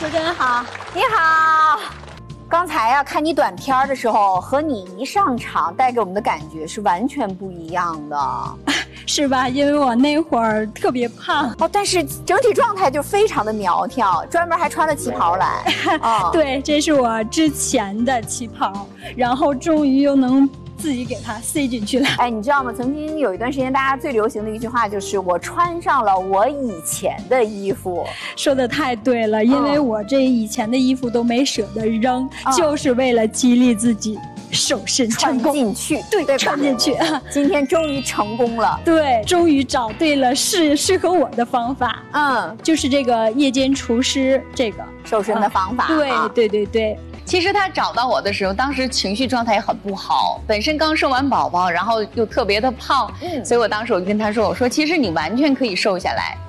持人好， 你好。刚才啊，看你短片的时候，和你一上场带给我们的感觉是完全不一样的， 是吧？因为我那会儿特别胖哦，但是整体状态就非常的苗条，专门还穿了旗袍来。 对，这是我之前的旗袍，然后终于又能自己给它塞进去了。 哎，你知道吗？曾经有一段时间，大家最流行的一句话就是我穿上了我以前的衣服。 说的太对了，因为我这以前的衣服都没舍得扔，就是为了激励自己瘦身成功。 穿进去， 对，穿进去。 今天终于成功了。 对，终于找对了适合我的方法。就是这个夜间厨师这个瘦身的方法。 对。 其实他找到我的时候，当时情绪状态也很不好，本身刚生完宝宝，然后又特别的胖，所以我当时就跟他说，我说其实你完全可以瘦下来，